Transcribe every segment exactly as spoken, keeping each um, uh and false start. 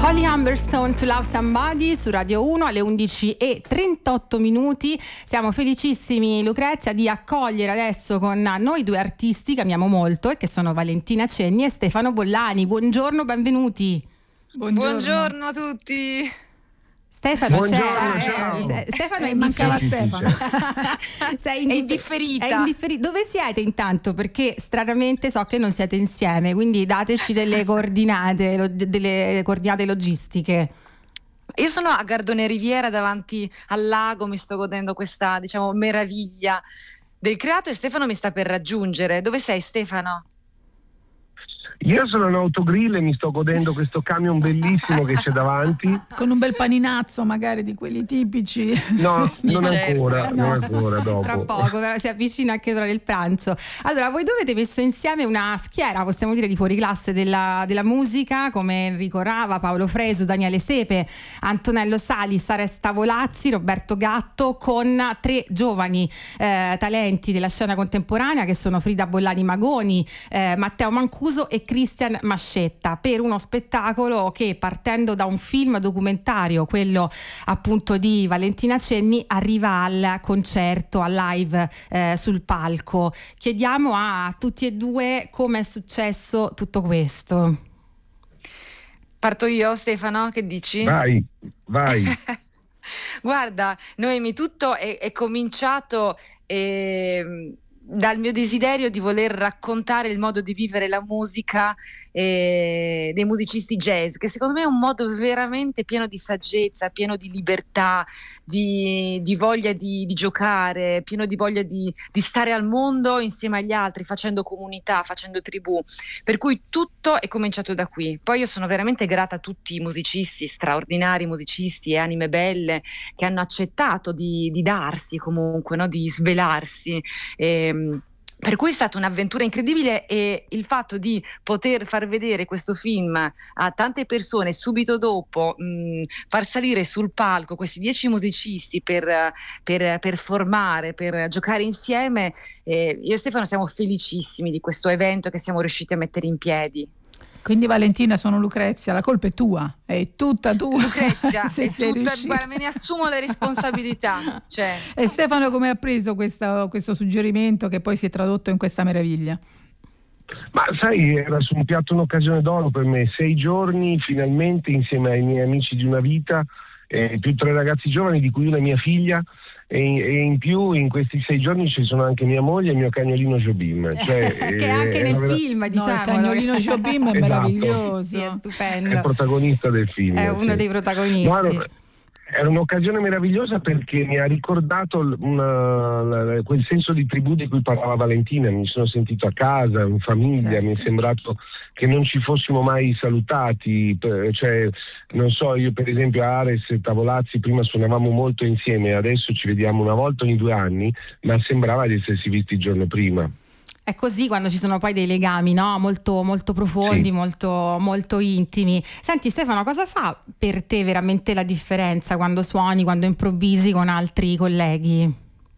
Holly Humberstone, To Love Somebody su Radio uno alle undici e trentotto minuti. Siamo felicissimi, Lucrezia, di accogliere adesso con noi due artisti che amiamo molto e che sono Valentina Cenni e Stefano Bollani. Buongiorno, benvenuti. Buongiorno, Buongiorno a tutti. Stefano, Buongiorno, c'è, eh, Stefano è mancava Stefano. Sei indif- è indifferita. È indifferita. Dove siete intanto? Perché stranamente so che non siete insieme, quindi dateci delle coordinate, lo, delle coordinate logistiche. Io sono a Gardone Riviera davanti al lago, mi sto godendo questa, diciamo, meraviglia del creato e Stefano mi sta per raggiungere. Dove sei, Stefano? Io sono in autogrill e mi sto godendo questo camion bellissimo che c'è davanti. Con un bel paninazzo magari di quelli tipici. No, non ancora, no. non ancora, dopo. Tra poco, però si avvicina anche l'ora del pranzo. Allora, voi due avete messo insieme una schiera, possiamo dire, di fuoriclasse della, della musica, come Enrico Rava, Paolo Fresu, Daniele Sepe, Antonello Sali, Sara Stavolazzi, Roberto Gatto, con tre giovani eh, talenti della scena contemporanea che sono Frida Bollani Magoni, eh, Matteo Mancuso e Cristian Mascetta, per uno spettacolo che, partendo da un film documentario, quello appunto di Valentina Cenni, arriva al concerto, al live eh, sul palco. Chiediamo a tutti e due come è successo tutto questo. Parto io, Stefano, che dici? Vai, vai. Guarda, Noemi, tutto è, è cominciato eh, dal mio desiderio di voler raccontare il modo di vivere la musica eh, dei musicisti jazz, che secondo me è un modo veramente pieno di saggezza, pieno di libertà, di, di voglia di, di giocare, pieno di voglia di, di stare al mondo insieme agli altri, facendo comunità, facendo tribù. Per cui tutto è cominciato da qui. Poi io sono veramente grata a tutti i musicisti, straordinari musicisti e anime belle che hanno accettato di, di darsi comunque, no? Di svelarsi. E, per cui è stata un'avventura incredibile e il fatto di poter far vedere questo film a tante persone subito dopo, mh, far salire sul palco questi dieci musicisti per, per, per formare, per giocare insieme, eh, io e Stefano siamo felicissimi di questo evento che siamo riusciti a mettere in piedi. Quindi Valentina, sono Lucrezia, la colpa è tua, è tutta tua. Lucrezia, è tutta, guarda, me ne assumo le responsabilità. Cioè. E Stefano come ha preso questo, questo suggerimento che poi si è tradotto in questa meraviglia? Ma sai, era su un piatto un'occasione d'oro per me, sei giorni finalmente insieme ai miei amici di una vita, eh, più tre ragazzi giovani di cui una mia figlia. E, e in più in questi sei giorni ci sono anche mia moglie e il mio cagnolino Jobim, cioè, che è anche nel vera... film, diciamo. No, il cagnolino Jobim è esatto. Meraviglioso, sì, è stupendo, è il protagonista del film, è uno sì. dei protagonisti. Guarda, era un'occasione meravigliosa perché mi ha ricordato una, la, quel senso di tribù di cui parlava Valentina. Mi sono sentito a casa, in famiglia, certo. Mi è sembrato che non ci fossimo mai salutati, cioè non so, io per esempio a Ares e Tavolazzi prima suonavamo molto insieme, adesso ci vediamo una volta ogni due anni, ma sembrava di essersi visti il giorno prima. È così quando ci sono poi dei legami, no? Molto, molto profondi, sì. molto, molto intimi. Senti Stefano, cosa fa per te veramente la differenza quando suoni, quando improvvisi con altri colleghi?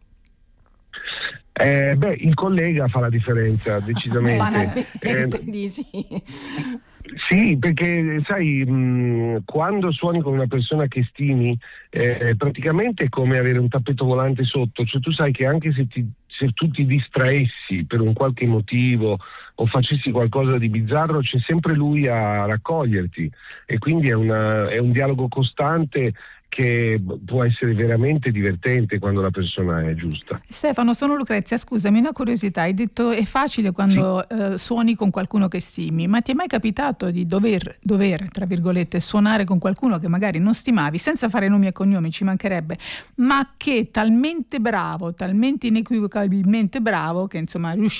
Eh, beh, il collega fa la differenza, decisamente. Banalmente, eh, dici? Sì, perché sai, mh, quando suoni con una persona che stimi, eh, praticamente è come avere un tappeto volante sotto, cioè tu sai che anche se ti se tu ti distraessi per un qualche motivo o facessi qualcosa di bizzarro, c'è sempre lui a raccoglierti e quindi è, una, è un dialogo costante che può essere veramente divertente quando la persona è giusta. Stefano, sono Lucrezia, scusami, una curiosità, hai detto è facile quando sì. eh, suoni con qualcuno che stimi, ma ti è mai capitato di dover, dover, tra virgolette, suonare con qualcuno che magari non stimavi, senza fare nomi e cognomi, ci mancherebbe, ma che è talmente bravo, talmente inequivocabilmente bravo, che insomma riusciva